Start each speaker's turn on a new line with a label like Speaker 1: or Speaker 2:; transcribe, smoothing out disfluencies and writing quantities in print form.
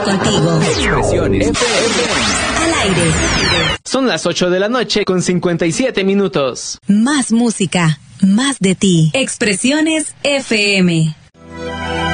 Speaker 1: contigo.
Speaker 2: Expresiones FM.
Speaker 1: Al aire.
Speaker 3: Son las 8 de la noche con 57 minutos.
Speaker 1: Más música, más de ti. Expresiones FM.